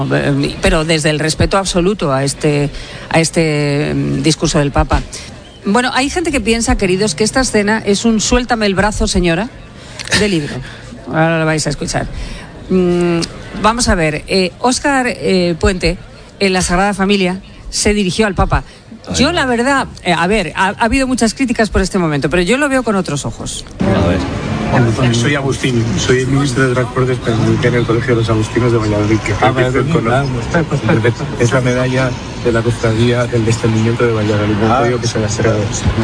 pero desde el respeto absoluto a este discurso del Papa. Bueno, hay gente que piensa, queridos, que esta escena es un suéltame el brazo, señora, de libro. Ahora lo vais a escuchar. Vamos a ver, Óscar Puente, en la Sagrada Familia, se dirigió al Papa. Yo, la verdad, ha habido muchas críticas por este momento, pero yo lo veo con otros ojos. A ver. Soy Agustín, soy el ministro de Transportes en el Colegio de los Agustinos de Valladolid, que es la medalla de la cofradía del descendimiento de Valladolid. No digo que se la será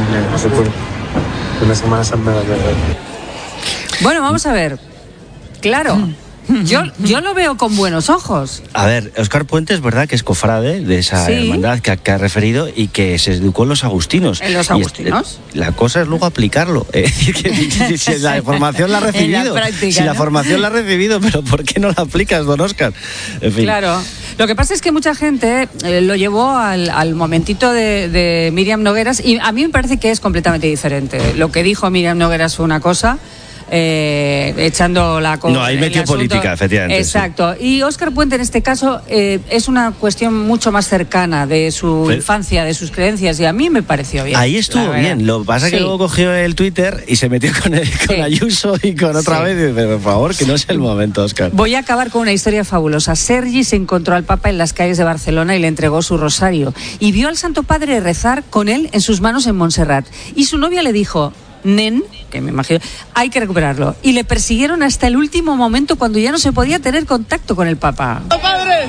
una Semana Santa de Valladolid. Bueno, vamos a ver. Claro. Yo lo veo con buenos ojos. A ver, Óscar Puente es verdad que es cofrade de esa hermandad que ha referido y que se educó en los agustinos. ¿En los agustinos? La cosa es luego aplicarlo. Si la formación la ha recibido. Práctica, si la formación la ha recibido, pero ¿por qué no la aplicas, don Óscar? En fin. Claro. Lo que pasa es que mucha gente lo llevó al momentito de Míriam Nogueras, y a mí me parece que es completamente diferente. Lo que dijo Míriam Nogueras fue una cosa... echando la no, ahí metió política, efectivamente. Exacto. Sí. Y Óscar Puente en este caso es una cuestión mucho más cercana de su infancia, de sus creencias, y a mí me pareció bien. Ahí estuvo bien. Lo que pasa es que luego cogió el Twitter y se metió con Ayuso y con otra vez, y dice, por favor, que no es el momento, Óscar. Voy a acabar con una historia fabulosa. Sergi se encontró al Papa en las calles de Barcelona y le entregó su rosario, y vio al Santo Padre rezar con él en sus manos en Montserrat, y su novia le dijo: nen, que me imagino, hay que recuperarlo. Y le persiguieron hasta el último momento, cuando ya no se podía tener contacto con el Papa. ¡Padre!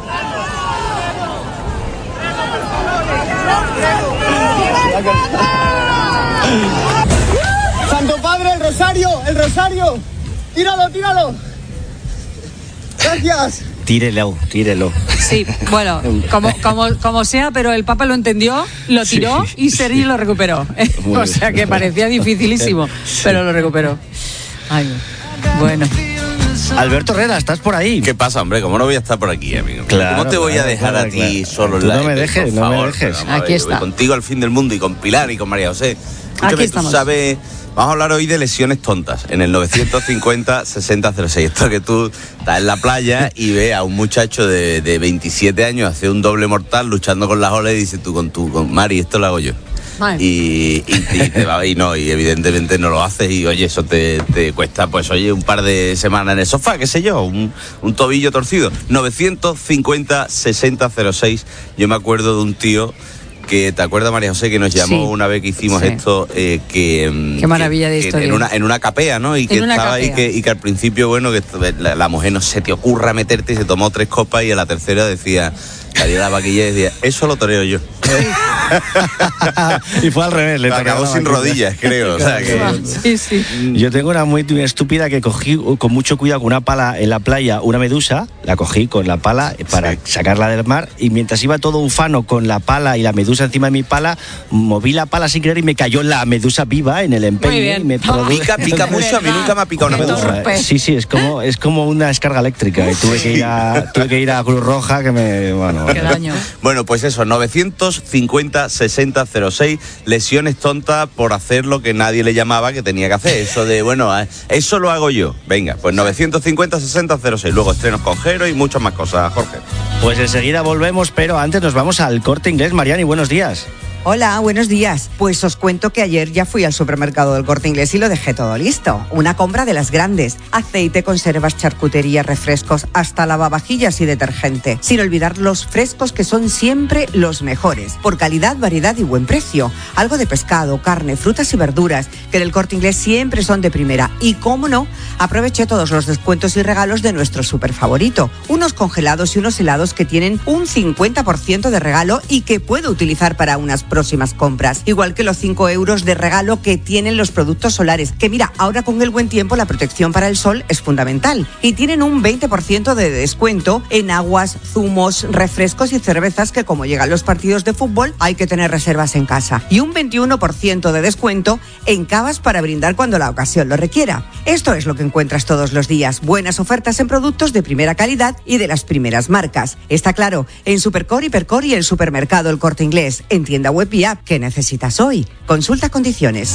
¡Santo Padre, el rosario! ¡El rosario! ¡Tíralo! ¡Gracias! Tírelo. Sí, bueno, como sea, pero el Papa lo entendió, lo tiró y Sergi lo recuperó. O sea que parecía dificilísimo, pero lo recuperó. Ay, bueno. Alberto Herrera, ¿estás por ahí? ¿Qué pasa, hombre? ¿Cómo no voy a estar por aquí, amigo? Claro, ¿Cómo te voy a dejar a ti solo en la No me dejes. Aquí está. Voy contigo al fin del mundo, y con Pilar y con María José. Escúchame, Aquí estamos. Tú sabes... Vamos a hablar hoy de lesiones tontas en el 950-6006. Esto que tú estás en la playa y ves a un muchacho de 27 años hacer un doble mortal luchando con las olas, y dices tú con Mari, esto lo hago yo. Y te va, y evidentemente no lo haces, y oye, eso te cuesta, pues oye, un par de semanas en el sofá, qué sé yo, un tobillo torcido. 950-6006. Yo me acuerdo de un tío que, ¿te acuerdas, María José, que nos llamó una vez que hicimos esto? Qué maravilla de historia. En una capea, ¿no? Y que estaba ahí, y que al principio, bueno, que la mujer no se te ocurra meterte, y se tomó 3 copas, y a la tercera decía, salía la vaquilla y decía, eso lo toreo yo. Y fue al revés, le acabó sin rodillas, creo. O sea, que... Sí. Yo tengo una muy estúpida que cogí con mucho cuidado con una pala en la playa, una medusa, la cogí con la pala para sacarla del mar, y mientras iba todo ufano con la pala y la medusa encima de mi pala, moví la pala sin querer y me cayó la medusa viva en el empeine. Y me pica mucho, a mí nunca me ha picado una medusa. Sí, es como una descarga eléctrica, y tuve que ir a Cruz Roja, que me... Qué daño. Bueno, pues eso, 950-6006, lesiones tontas por hacer lo que nadie le llamaba que tenía que hacer. Eso de, bueno, eso lo hago yo. Venga, pues 950-6006. Luego estrenos con Jero y muchas más cosas, Jorge. Pues enseguida volvemos, pero antes nos vamos al Corte Inglés. Mariani, buenos días. Hola, buenos días. Pues os cuento que ayer ya fui al supermercado del Corte Inglés y lo dejé todo listo. Una compra de las grandes. Aceite, conservas, charcutería, refrescos, hasta lavavajillas y detergente. Sin olvidar los frescos, que son siempre los mejores. Por calidad, variedad y buen precio. Algo de pescado, carne, frutas y verduras, que en el Corte Inglés siempre son de primera. Y cómo no, aproveché todos los descuentos y regalos de nuestro súper favorito. Unos congelados y unos helados que tienen un 50% de regalo y que puedo utilizar para unas próximas compras. Igual que los 5 euros de regalo que tienen los productos solares, que mira, ahora con el buen tiempo la protección para el sol es fundamental. Y tienen un 20% de descuento en aguas, zumos, refrescos y cervezas, que como llegan los partidos de fútbol hay que tener reservas en casa. Y un 21% de descuento en cavas para brindar cuando la ocasión lo requiera. Esto es lo que encuentras todos los días. Buenas ofertas en productos de primera calidad y de las primeras marcas. Está claro, en Supercore, Hipercore y el supermercado El Corte Inglés. En tienda web y app. ¿Qué necesitas hoy? Consulta condiciones.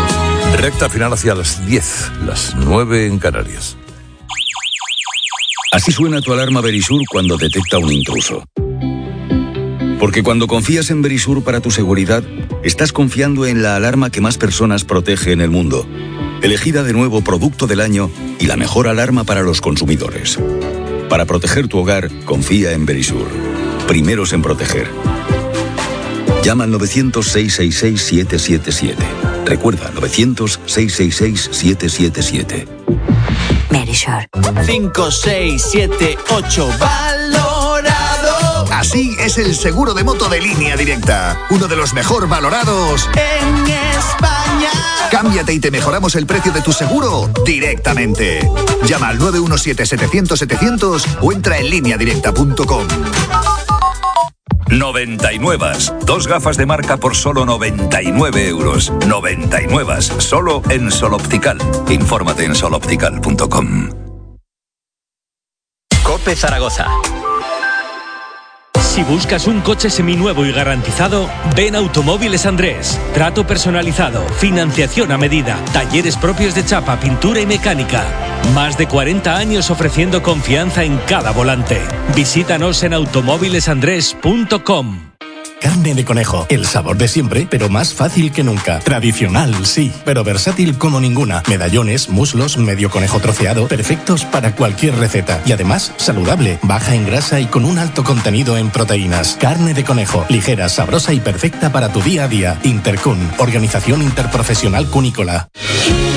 Recta final hacia las 10, las 9 en Canarias. Así suena tu alarma Verisur cuando detecta un intruso. Porque cuando confías en Verisur para tu seguridad, estás confiando en la alarma que más personas protege en el mundo. Elegida de nuevo Producto del Año y la mejor alarma para los consumidores. Para proteger tu hogar, confía en Verisur. Primeros en proteger. Llama al 900-666-777. Recuerda, 900-666-777. Verisur. 5, 6, 7, 8, valorado. Así es el seguro de moto de Línea Directa. Uno de los mejor valorados en España. Cámbiate y te mejoramos el precio de tu seguro directamente. Llama al 917-700-700 o entra en lineadirecta.com. 99. 2 gafas de marca por solo 99 euros. 99. Solo en Sol Optical. Infórmate en soloptical.com. COPE Zaragoza. Si buscas un coche seminuevo y garantizado, ven a Automóviles Andrés. Trato personalizado, financiación a medida, talleres propios de chapa, pintura y mecánica. Más de 40 años ofreciendo confianza en cada volante. Visítanos en automóvilesandrés.com. Carne de conejo, el sabor de siempre, pero más fácil que nunca. Tradicional, sí, pero versátil como ninguna. Medallones, muslos, medio conejo troceado, perfectos para cualquier receta. Y además, saludable, baja en grasa y con un alto contenido en proteínas. Carne de conejo, ligera, sabrosa y perfecta para tu día a día. Intercun, Organización Interprofesional Cunícola.